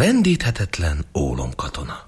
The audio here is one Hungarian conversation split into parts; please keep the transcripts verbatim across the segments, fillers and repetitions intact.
rendíthetetlen ólomkatona.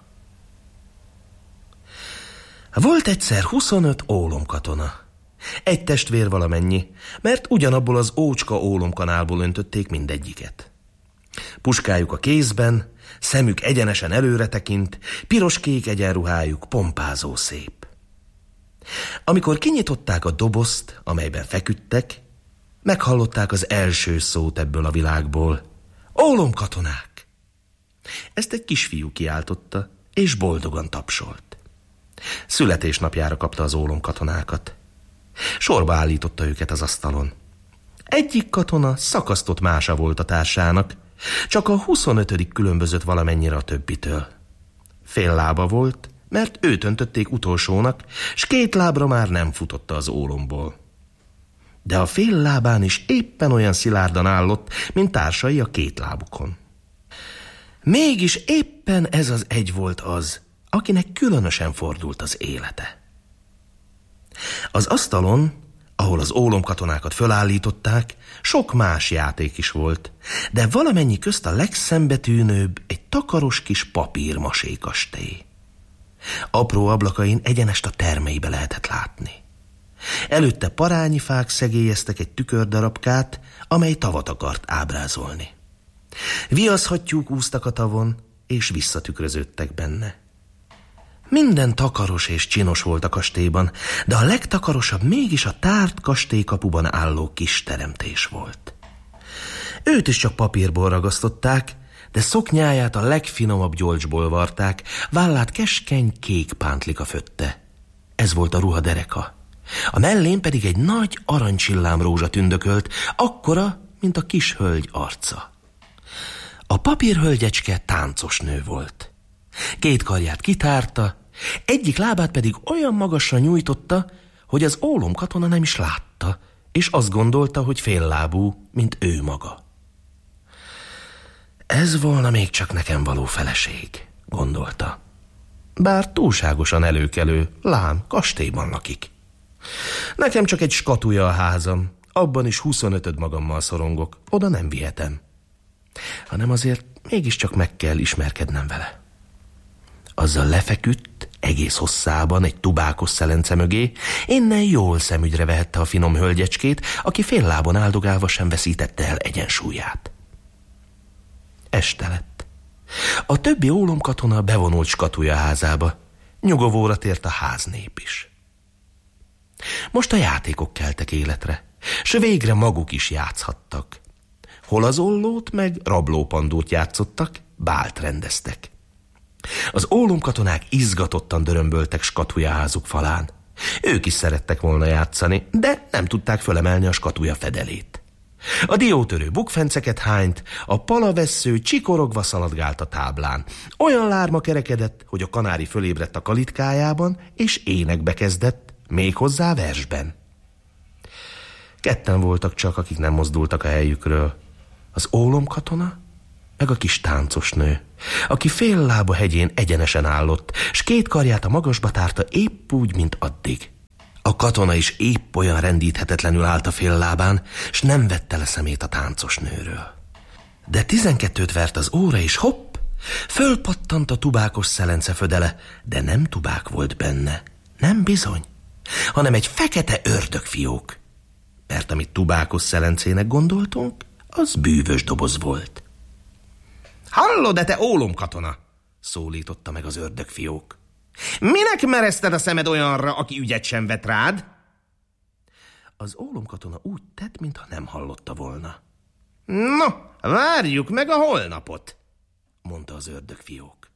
Volt egyszer huszonöt ólomkatona. Egy testvér valamennyi, mert ugyanabból az ócska ólomkanálból öntötték mindegyiket. Puskájuk a kézben, szemük egyenesen előre tekint, piros-kék egyenruhájuk pompázó szép. Amikor kinyitották a dobozt, amelyben feküdtek, meghallották az első szót ebből a világból. Ólomkatonák! Ezt egy kisfiú kiáltotta, és boldogan tapsolt. Születésnapjára kapta az ólomkatonákat. Sorba állította őket az asztalon. Egyik katona szakasztott mása volt a társának, csak a huszonötödik különbözött valamennyire a többitől. Fél lába volt, mert őt öntötték utolsónak, s két lábra már nem futotta az ólomból. De a fél lábán is éppen olyan szilárdan állott, mint társai a két lábukon. Mégis éppen ez az egy volt az, akinek különösen fordult az élete. Az asztalon, ahol az ólomkatonákat fölállították, sok más játék is volt, de valamennyi közt a legszembetűnőbb egy takaros kis papírmasé kastély. Apró ablakain egyenest a termeibe lehetett látni. Előtte parányi fák szegélyeztek egy tükördarabkát, amely tavat akart ábrázolni. Viaszhattyúk úsztak a tavon, és visszatükröződtek benne. Minden takaros és csinos volt a kastélyban, de a legtakarosabb mégis a tárt kastélykapuban álló kis teremtés volt. Őt is csak papírból ragasztották, de szoknyáját a legfinomabb gyolcsból varták, vállát keskeny kék pántlika fötte. Ez volt a ruha dereka. A mellén pedig egy nagy aranycsillámrózsa tündökölt, akkora, mint a kis hölgy arca. A papírhölgyecske táncos nő volt. Két karját kitárta, egyik lábát pedig olyan magasra nyújtotta, hogy az ólomkatona nem is látta, és azt gondolta, hogy féllábú, mint ő maga. Ez volna még csak nekem való feleség, gondolta. Bár túlságosan előkelő, lám, kastélyban lakik. Nekem csak egy skatuja a házam, abban is huszonötöd magammal szorongok, oda nem vihetem. Hanem azért mégiscsak meg kell ismerkednem vele. Azzal lefeküdt egész hosszában egy tubákos szelence mögé, innen jól szemügyre vehette a finom hölgyecskét, aki fél lábon áldogálva sem veszítette el egyensúlyát. Este lett. A többi ólomkatona bevonult skatuja házába. Nyugovóra tért a háznép is. Most a játékok keltek életre, s végre maguk is játszhattak. Hol az ollót meg rablópandót játszottak, bált rendeztek. Az ólomkatonák izgatottan dörömböltek skatuja házuk falán. Ők is szerettek volna játszani, de nem tudták fölemelni a skatuja fedelét. A diótörő bukfenceket hányt, a palavessző csikorogva szaladgált a táblán. Olyan lárma kerekedett, hogy a kanári fölébredt a kalitkájában, és énekbe kezdett, méghozzá versben. Ketten voltak csak, akik nem mozdultak a helyükről. Az ólomkatona, meg a kis táncos nő, aki fél lába hegyén egyenesen állott, s két karját a magasba tárta épp úgy, mint addig. A katona is épp olyan rendíthetetlenül állt a fél lábán, s nem vette le szemét a táncos nőről. De tizenkettőt vert az óra, és hopp, fölpattant a tubákos szelence födele, de nem tubák volt benne, nem bizony, hanem egy fekete ördögfiók. Mert amit tubákos szelencének gondoltunk, az bűvös doboz volt. Hallod-e, te ólomkatona? Szólította meg az ördögfiók. Minek merezted a szemed olyanra, aki ügyet sem vet rád? Az ólomkatona úgy tett, mintha nem hallotta volna. No, várjuk meg a holnapot, mondta az ördögfiók.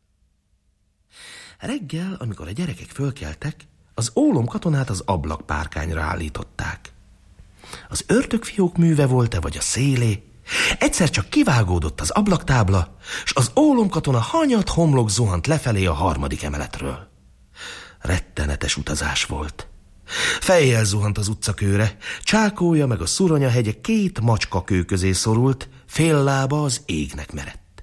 Reggel, amikor a gyerekek fölkeltek, az ólomkatonát az ablakpárkányra állították. Az ördögfiók műve volt-e, vagy a szélé? Egyszer csak kivágódott az ablaktábla, s az ólomkatona hanyat homlok zuhant lefelé a harmadik emeletről. Rettenetes utazás volt. Fejjel zuhant az utcakőre, csákója meg a Szuronyahegye két macskakő közé szorult, fél lába az égnek merett.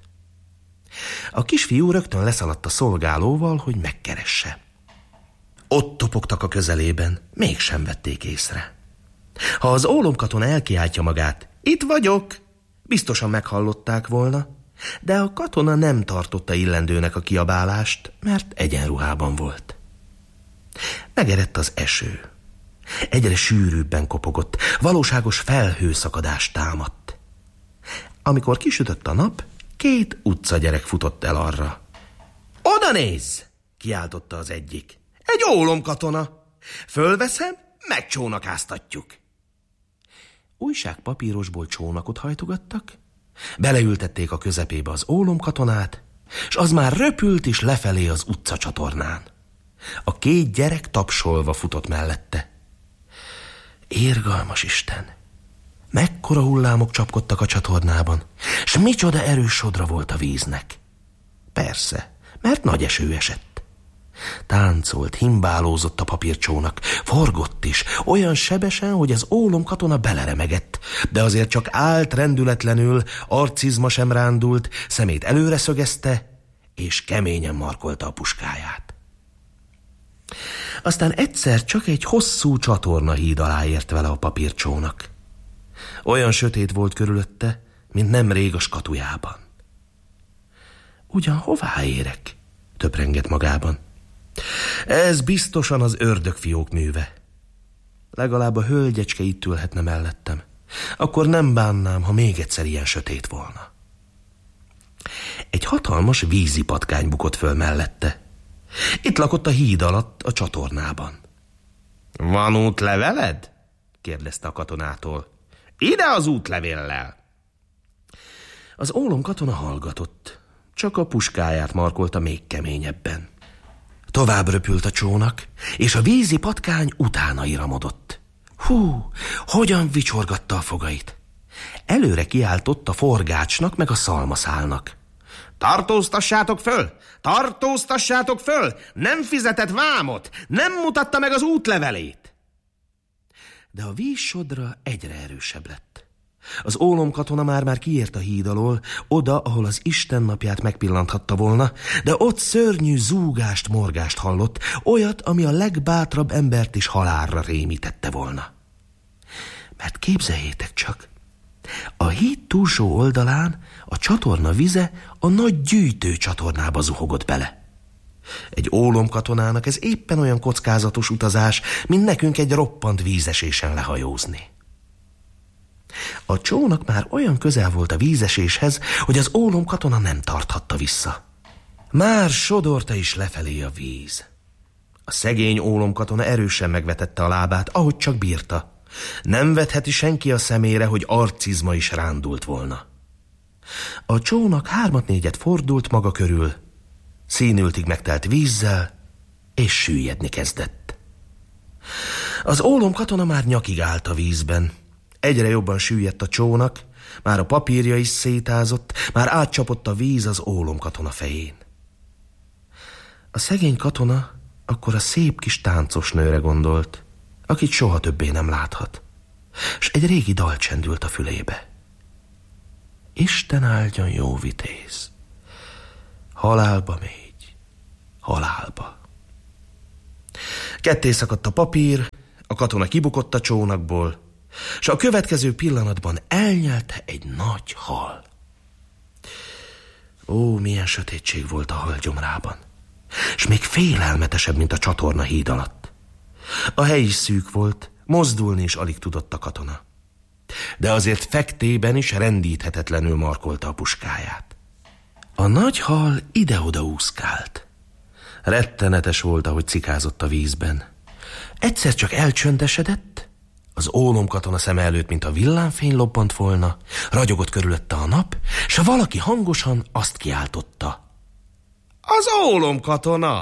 A kisfiú rögtön leszaladt a szolgálóval, hogy megkeresse. Ott topogtak a közelében, mégsem vették észre. Ha az ólomkatona elkiáltja magát, itt vagyok, biztosan meghallották volna, de a katona nem tartotta illendőnek a kiabálást, mert egyenruhában volt. Megerett az eső. Egyre sűrűbben kopogott, valóságos felhőszakadást támadt. Amikor kisütött a nap, két utcagyerek futott el arra. Oda nézz! Kiáltotta az egyik. Egy ólomkatona! Fölveszem, megcsónakáztatjuk. Újságpapírosból csónakot hajtogattak, beleültették a közepébe az ólomkatonát, és az már röpült is lefelé az utcacsatornán. A két gyerek tapsolva futott mellette. Irgalmas Isten! Mekkora hullámok csapkodtak a csatornában, s micsoda erős sodra volt a víznek. Persze, mert nagy eső esett. Táncolt, himbálózott a papírcsónak, forgott is, olyan sebesen, hogy az ólomkatona beleremegett, de azért csak állt rendületlenül, arcizma sem rándult, szemét előre szögezte, és keményen markolta a puskáját. Aztán egyszer csak egy hosszú csatornahíd alá ért vele a papírcsónak. Olyan sötét volt körülötte, mint nemrég a skatujában. Ugyan hová érek? Töprengett magában. Ez biztosan az ördögfiók műve. Legalább a hölgyecske itt ülhetne mellettem. Akkor nem bánnám, ha még egyszer ilyen sötét volna. Egy hatalmas vízi patkány bukott föl mellette. Itt lakott a híd alatt, a csatornában. Van útleveled? Kérdezte a katonától. Ide az útlevéllel! Az ólomkatona hallgatott, csak a puskáját markolta még keményebben. Tovább röpült a csónak, és a vízi patkány utána iramodott. Hú, hogyan vicsorgatta a fogait! Előre kiáltott a forgácsnak meg a szalmaszálnak. Tartóztassátok föl! Tartóztassátok föl! Nem fizetett vámot! Nem mutatta meg az útlevelét! De a vízsodra egyre erősebb lett. Az ólomkatona már-már kiért a híd alól, oda, ahol az Isten napját megpillanthatta volna, de ott szörnyű zúgást, morgást hallott, olyat, ami a legbátrabb embert is halálra rémítette volna. Mert képzeljétek csak, a híd túlsó oldalán a csatorna vize a nagy gyűjtő csatornába zuhogott bele. Egy ólomkatonának ez éppen olyan kockázatos utazás, mint nekünk egy roppant vízesésen lehajózni. A csónak már olyan közel volt a vízeséshez, hogy az ólomkatona nem tarthatta vissza. Már sodorta is lefelé a víz. A szegény ólomkatona erősen megvetette a lábát, ahogy csak bírta. Nem vetheti senki a szemére, hogy arcizma is rándult volna. A csónak hármat-négyet fordult maga körül, színültig megtelt vízzel, és süllyedni kezdett. Az ólomkatona már nyakig állt a vízben. Egyre jobban süllyedt a csónak, már a papírja is szétázott, már átcsapott a víz az ólomkatona fején. A szegény katona akkor a szép kis táncos nőre gondolt, akit soha többé nem láthat, s egy régi dal csendült a fülébe. Isten áldjon jó vitéz, halálba mégy, halálba. Ketté szakadt a papír, a katona kibukott a csónakból, s a következő pillanatban elnyelte egy nagy hal. Ó, milyen sötétség volt a hal gyomrában, s még félelmetesebb, mint a csatorna híd alatt. A hely is szűk volt, mozdulni is alig tudott a katona. De azért fektében is rendíthetetlenül markolta a puskáját. A nagy hal ide-oda úszkált. Rettenetes volt, ahogy cikázott a vízben. Egyszer csak elcsöndesedett, az ólomkatona szeme előtt, mint a villámfény lobbant volna, ragyogott körülötte a nap, s valaki hangosan azt kiáltotta. Az ólomkatona!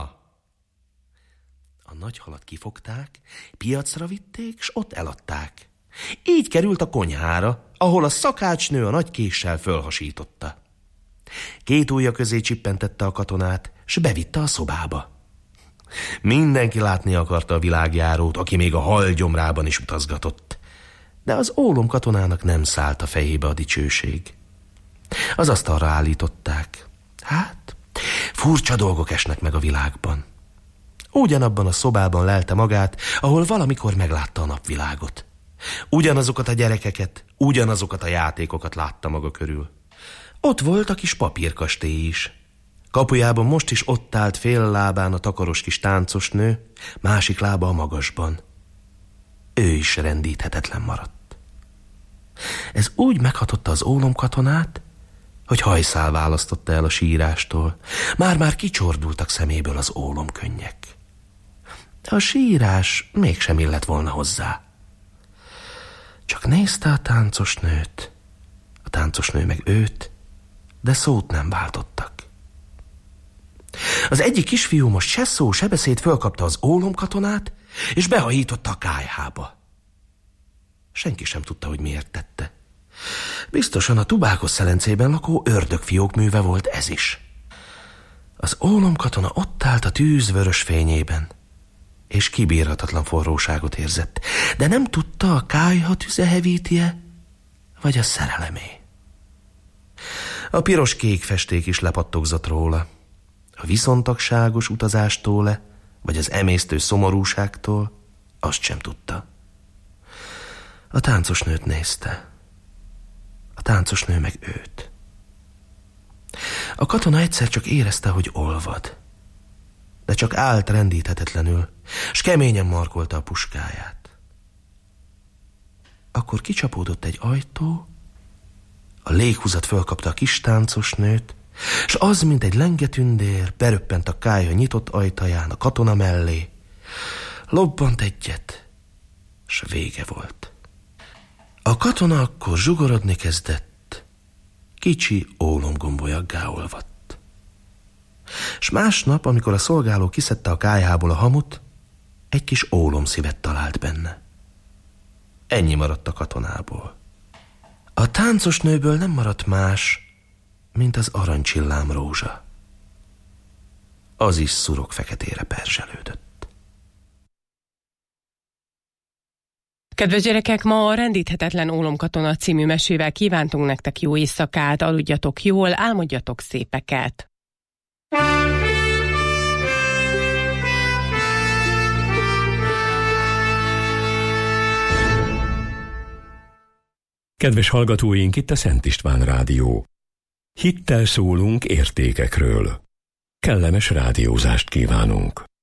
A nagy halat kifogták, piacra vitték, s ott eladták. Így került a konyhára, ahol a szakácsnő a nagy késsel fölhasította. Két ujja közé csippentette a katonát, s bevitte a szobába. Mindenki látni akarta a világjárót, aki még a hal gyomrában is utazgatott. De az ólomkatonának nem szállt a fejébe a dicsőség. Az asztalra állították. Hát, furcsa dolgok esnek meg a világban. Ugyanabban a szobában lelte magát, ahol valamikor meglátta a napvilágot. Ugyanazokat a gyerekeket, ugyanazokat a játékokat látta maga körül. Ott volt a kis papírkastély is. Kapujában most is ott állt fél lábán a takaros kis táncos nő, másik lába a magasban. Ő is rendíthetetlen maradt. Ez úgy meghatotta az ólomkatonát, hogy hajszál választotta el a sírástól. Már-már kicsordultak szeméből az ólomkönnyek. De a sírás mégsem illett volna hozzá. Csak nézte a táncos nőt, a táncos nő meg őt, de szót nem váltottak. Az egyik kisfiú most se szó, se beszéd fölkapta az ólomkatonát, és behajította a kályhába. Senki sem tudta, hogy miért tette. Biztosan a tubákos szelencében lakó ördögfiók műve volt ez is. Az ólomkatona ott állt a tűz vörös fényében, és kibírhatatlan forróságot érzett, de nem tudta, a kályha tüze hevíti-e, vagy a szerelemé. A piros-kék festék is lepattogzott róla. A viszontagságos utazástól-e, vagy az emésztő szomorúságtól, azt sem tudta. A táncos nőt nézte. A táncos nő meg őt. A katona egyszer csak érezte, hogy olvad, de csak állt rendíthetetlenül, s keményen markolta a puskáját. Akkor kicsapódott egy ajtó, a léghúzat fölkapta a kis táncos nőt, s az, mint egy lengetündér, beröppent a kályha nyitott ajtaján a katona mellé, lobbant egyet, s vége volt. A katona akkor zsugorodni kezdett, kicsi ólomgombolyaggá olvadt. S másnap, amikor a szolgáló kiszedte a kályhából a hamut, egy kis ólomszívet talált benne. Ennyi maradt a katonából. A táncos nőből nem maradt más, mint az aranycsillám rózsa. Az is szurok feketére perzselődött. Kedves gyerekek, ma a Rendíthetetlen ólomkatona című mesével kívántunk nektek jó éjszakát, aludjatok jól, álmodjatok szépeket. Kedves hallgatóink, itt a Szent István Rádió. Hittel szólunk értékekről. Kellemes rádiózást kívánunk.